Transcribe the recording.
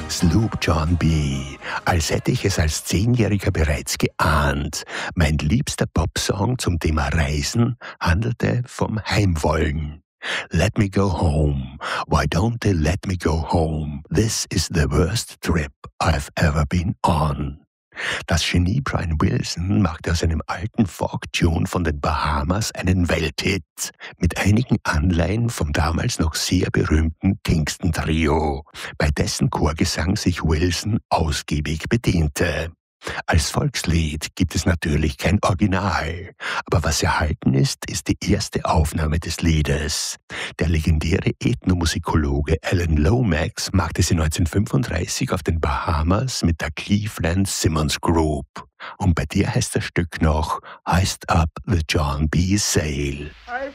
Sloop John B. Als hätte ich es als 10-Jähriger bereits geahnt. Mein liebster Popsong zum Thema Reisen handelte vom Heimwollen. Let me go home. Why don't they let me go home? This is the worst trip I've ever been on. Das Genie Brian Wilson machte aus einem alten Folk-Tune von den Bahamas einen Welthit, mit einigen Anleihen vom damals noch sehr berühmten Kingston-Trio, bei dessen Chorgesang sich Wilson ausgiebig bediente. Als Volkslied gibt es natürlich kein Original, aber was erhalten ist, ist die erste Aufnahme des Liedes. Der legendäre Ethnomusikologe Alan Lomax machte sie 1935 auf den Bahamas mit der Cleveland Simmons Group. Und bei dir heißt das Stück noch Hoist Up the John B. Sail. I